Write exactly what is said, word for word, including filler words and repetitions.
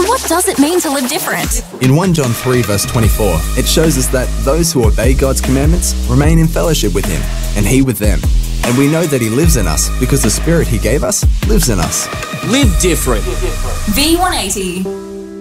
what does it mean to live different? In First John three verse twenty-four, it shows us that those who obey God's commandments remain in fellowship with Him, and He with them. And we know that He lives in us because the Spirit He gave us lives in us. Live different. V one eighty.